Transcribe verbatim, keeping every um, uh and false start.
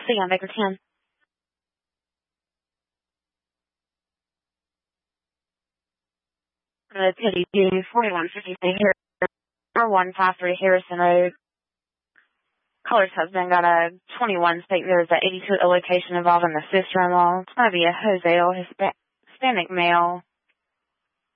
City on Baker ten. Uh, Teddy D, forty-one fifty-three here, or one fifty-three Harrison Road. Caller's husband got a twenty-one state there is an eighty-two location involving the sister-in-law. It's going to be a Jose, Hispanic male.